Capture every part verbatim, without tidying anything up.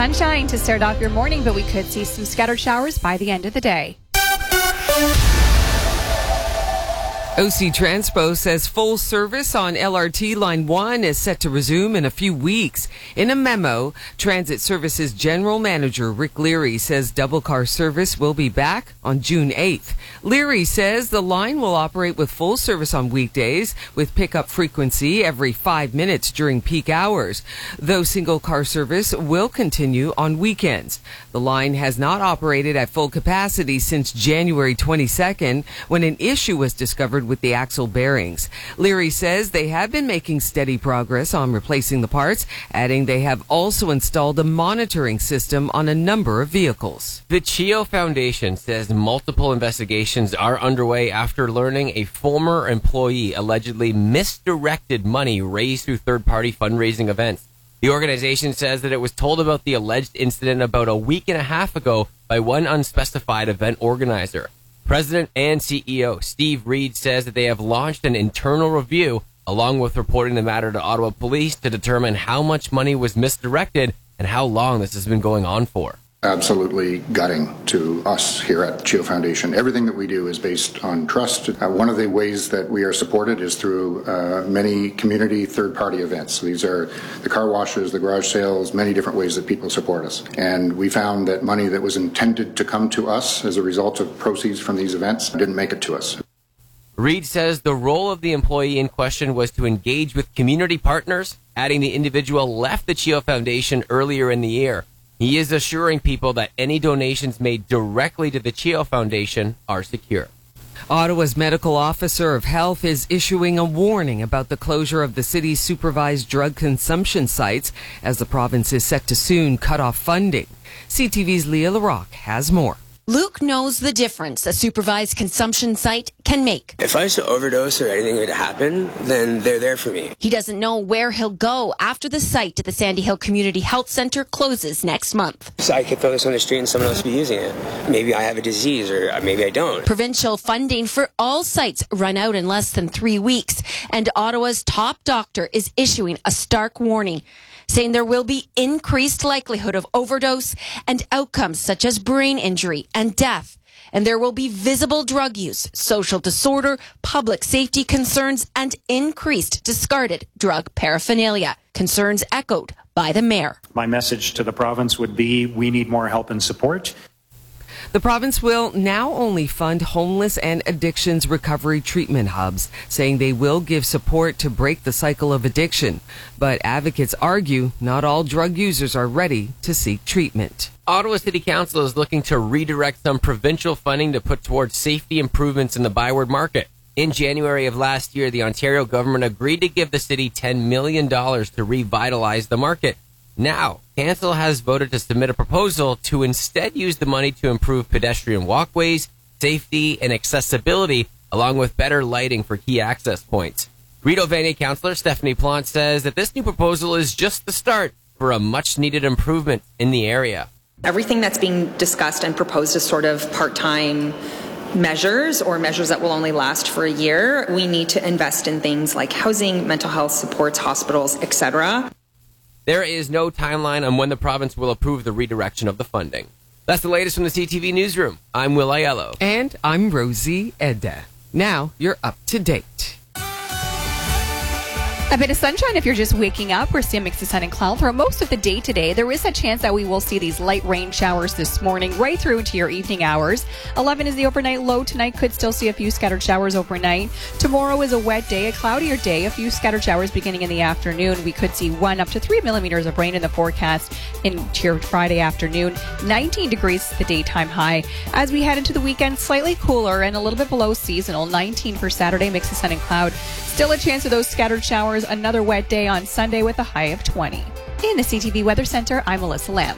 sunshine to start off your morning, but we could see some scattered showers by the end of the day. O C Transpo says full service on L R T Line one is set to resume in a few weeks. In a memo, Transit Services General Manager Rick Leary says double car service will be back on June eighth. Leary says the line will operate with full service on weekdays with pickup frequency every five minutes during peak hours, though single car service will continue on weekends. The line has not operated at full capacity since January twenty-second when an issue was discovered with the axle bearings. Leary says they have been making steady progress on replacing the parts, adding they have also installed a monitoring system on a number of vehicles. The Chio Foundation says multiple investigations are underway after learning a former employee allegedly misdirected money raised through third-party fundraising events. The organization says that it was told about the alleged incident about a week and a half ago by one unspecified event organizer. President and C E O Steve Reed says that they have launched an internal review along with reporting the matter to Ottawa Police to determine how much money was misdirected and how long this has been going on for. Absolutely gutting to us here at Chio Foundation. Everything that we do is based on trust. Uh, one of the ways that we are supported is through uh, many community third-party events. So these are the car washes, the garage sales, many different ways that people support us. And we found that money that was intended to come to us as a result of proceeds from these events didn't make it to us. Reed says the role of the employee in question was to engage with community partners, adding the individual left the Chio Foundation earlier in the year. He is assuring people that any donations made directly to the Chio Foundation are secure. Ottawa's medical officer of health is issuing a warning about the closure of the city's supervised drug consumption sites as the province is set to soon cut off funding. C T V's Leah Larocque has more. Luke knows the difference a supervised consumption site can make. If I was to overdose or anything were to happen, then they're there for me. He doesn't know where he'll go after the site at the Sandy Hill Community Health Centre closes next month. So I could throw this on the street and someone else will be using it. Maybe I have a disease or maybe I don't. Provincial funding for all sites run out in less than three weeks, and Ottawa's top doctor is issuing a stark warning, saying there will be increased likelihood of overdose and outcomes such as brain injury and death. And there will be visible drug use, social disorder, public safety concerns, and increased discarded drug paraphernalia. Concerns echoed by the mayor. My message to the province would be we need more help and support. The province will now only fund homeless and addictions recovery treatment hubs, saying they will give support to break the cycle of addiction. But advocates argue not all drug users are ready to seek treatment. Ottawa City Council is looking to redirect some provincial funding to put towards safety improvements in the Byward Market. In January of last year, the Ontario government agreed to give the city ten million dollars to revitalize the market. Now, Council has voted to submit a proposal to instead use the money to improve pedestrian walkways, safety, and accessibility, along with better lighting for key access points. Rideau Vanier Councillor Stephanie Plante says that this new proposal is just the start for a much-needed improvement in the area. Everything that's being discussed and proposed is sort of part-time measures or measures that will only last for a year. We need to invest in things like housing, mental health supports, hospitals, et cetera. There is no timeline on when the province will approve the redirection of the funding. That's the latest from the C T V Newsroom. I'm Will Aiello. And I'm Rosie Edda. Now you're up to date. A bit of sunshine if you're just waking up. We're seeing a mix of sun and cloud for most of the day today. There is a chance that we will see these light rain showers this morning right through into your evening hours. eleven is the overnight low tonight. Could still see a few scattered showers overnight. Tomorrow is a wet day, a cloudier day. A few scattered showers beginning in the afternoon. We could see one up to three millimeters of rain in the forecast into your Friday afternoon. nineteen degrees the daytime high. As we head into the weekend, slightly cooler and a little bit below seasonal. nineteen for Saturday, mix of sun and cloud. Still a chance of those scattered showers. Another wet day on Sunday with a high of twenty. In the C T V Weather Center, I'm Melissa Lamb.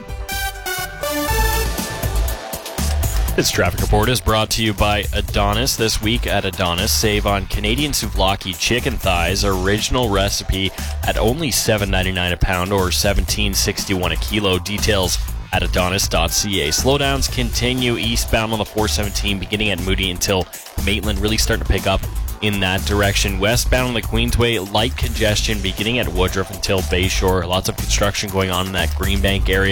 This traffic report is brought to you by Adonis. This week at Adonis, save on Canadian souvlaki chicken thighs, original recipe at only seven ninety-nine a pound or seventeen sixty-one a kilo. Details at adonis dot c a. Slowdowns continue eastbound on the four seventeen beginning at Moody until Maitland, really starting to pick up in that direction. Westbound on the Queensway, light congestion beginning at Woodruff until Bayshore. Lots of construction going on in that Greenbank area.